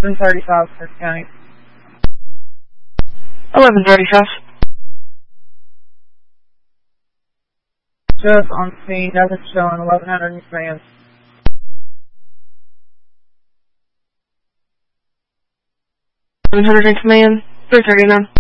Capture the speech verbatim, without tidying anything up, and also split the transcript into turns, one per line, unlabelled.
three thirty-five, First County.
eleven thirty-five.
Just on scene, nothing showing, eleven hundred in command.
eleven hundred in command, three thirty-nine.